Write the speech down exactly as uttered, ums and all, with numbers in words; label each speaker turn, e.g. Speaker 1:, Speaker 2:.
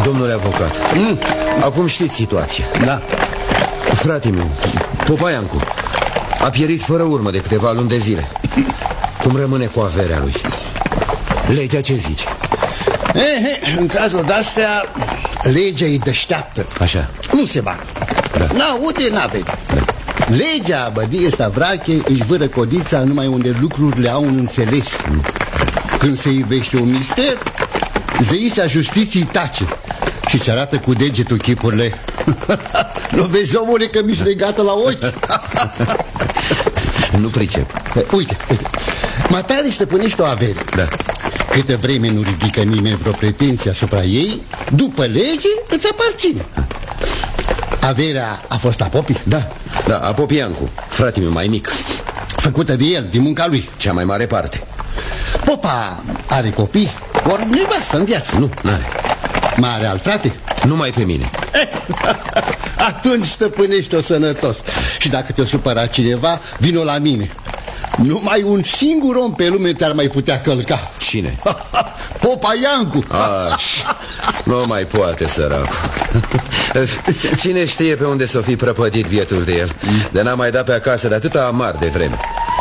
Speaker 1: Domnule avocat, mm. acum știți situația.
Speaker 2: Da.
Speaker 1: Frate meu, Popa Iancu a pierit fără urmă de câteva luni de zile. Cum rămâne cu averea lui? Legea ce zice?
Speaker 2: Eh, eh, în cazul de-astea, legea e deșteaptă.
Speaker 1: Așa.
Speaker 2: Nu se bate. Da. N-aude, n-avede. Da. Legea bădie Savrache își vâră codița numai unde lucrurile au un înțeles. mm. Când se ivește un mister, zeița justiției tace și se arată cu degetul chipurile. Nu vezi, omule, că mi-s legată la ochi?
Speaker 1: Nu pricep.
Speaker 2: Uite, uite, matale stăpânește o avere.
Speaker 1: Da.
Speaker 2: Câtă vreme nu ridică nimeni vreo pretenție asupra ei, după lege îți aparține. Averea a fost a Popii?
Speaker 1: Da, da, a Popi Iancu, frate meu mai mic.
Speaker 2: Făcută de el, din munca lui.
Speaker 1: Cea mai mare parte.
Speaker 2: Popa are copii? Ori nu-i basta în viață?
Speaker 1: Nu, n-are.
Speaker 2: Mai are alt frate?
Speaker 1: Numai pe mine.
Speaker 2: Atunci stăpânește-o sănătos. Și dacă te-o supăra cineva, vino la mine. Numai un singur om pe lume te-ar mai putea călca.
Speaker 1: Cine?
Speaker 2: Popa Iancu.
Speaker 1: Aș, nu mai poate, săracul. Cine știe pe unde s-o fi prăpădit bietul de el. De n-a mai dat pe acasă de atâta amar de vreme.